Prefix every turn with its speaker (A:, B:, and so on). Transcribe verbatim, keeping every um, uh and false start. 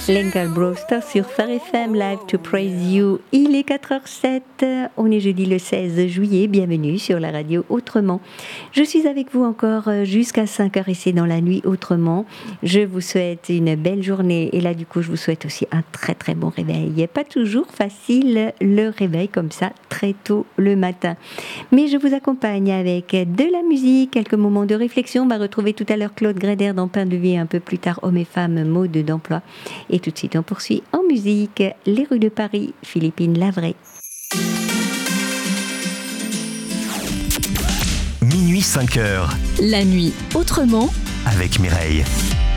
A: Lengal Brewster sur Phare F M, Live to Praise You. Il est quatre heures sept, on est jeudi le seize juillet, bienvenue sur la radio Autrement. Je suis avec vous encore jusqu'à cinq heures et c'est dans la nuit Autrement. Je vous souhaite une belle journée et là du coup je vous souhaite aussi un très très bon réveil. Pas toujours facile le réveil comme ça très tôt le matin. Mais je vous accompagne avec de la musique, quelques moments de réflexion. On va retrouver tout à l'heure Claude Gréder dans Pain de Vie, un peu plus tard Hommes et Femmes, mode d'emploi. Et tout de suite, on poursuit en musique Les rues de Paris, Philippine Lavray.
B: Minuit cinq heures.
C: La nuit autrement
B: avec Mireille.